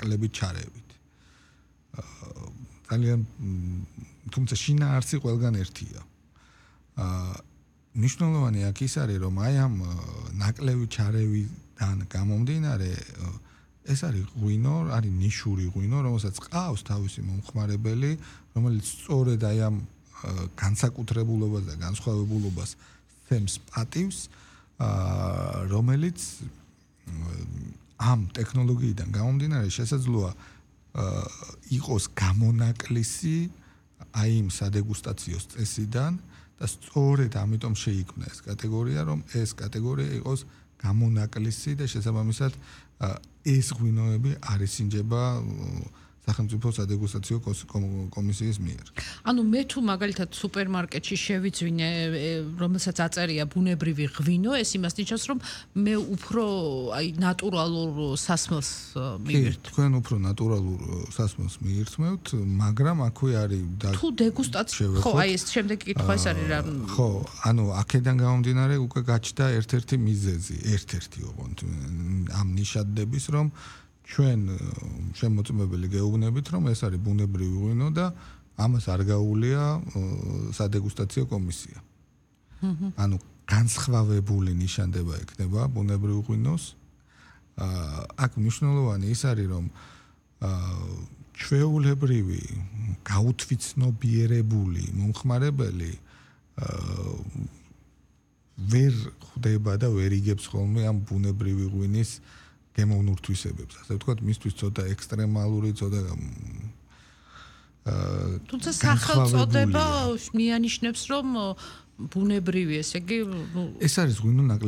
ნაკლებით ჩარევით. ძალიან თუმცა შინაარსი ყველგან ერთია. მნიშვნელოვანი აქ ის არის, რომ აი ამ ნაკლები ჩარევიდან გამომდინარე ეს არის ღვინო, არის ნიშური ღვინო, რომელსაც ყავს თავისი მომხმარებელი, რომელიც სწორედ აი ამ განსაკუთრებულობას და განსხვავებულობას სცემს პატივს, რომელიც ამ ტექნოლოგიიდან გამომდინარე შესაძლოა იყოს გამონაკლისი აი იმ სადეგუსტაციო წესიდან და სწორედ ამიტომ შეიქმნა ეს კატეგორია, რომ ეს კატეგორია იყოს გამონაკლისი და შესაბამისად ეს ღვინოები არ ისინჯება სახელმწიფო სადეგუსტაციო კომისიის მიერ. ანუ მე თუ მაგალითად სუპერმარკეტში შევიძვინე, რომელსაც აწერია ბუნებრივი ღვინო, ეს იმას ნიშნავს, რომ მე უფრო აი ნატურალურ სასმელს მივირთ. თქვენ უფრო ნატურალურ სასმელს მიირთმევთ, მაგრამ აქვე არის თუ დეგუსტაცია, ხო, აი ეს შემდეგი კითხვა ეს არის რა. ხო, ანუ აქედან გამომდინარე უკვე გაჩნდა ერთ-ერთი მიზეზი, ერთ-ერთი ოღონდ ამ ნიშადების, რომ ჩვენ შემოწმებელი გეუბნებით, რომ ეს არის ბუნებრივი ღვინო და ამას არ გაუვლია სადეგუსტაციო კომისია. ანუ განსხვავებული ნიშანდება ექნება ბუნებრივ ღვინოს. აქ მნიშვნელოვანი ის არის, რომ ჩვეულებრივი გაუთვითცნობიერებული მომხმარებელი ვერ ხვდება და ვერ იგებს ხოლმე ამ ბუნებრივი ღვინის გემოვნურთვისებებს. ასე ვთქვათ, მისთვის ცოტა ექსტრემალური, ცოტა თუმცა სახელწოდება მიანიშნებს, რომ ბუნებრივი, ესე იგი, ეს არის ღვინო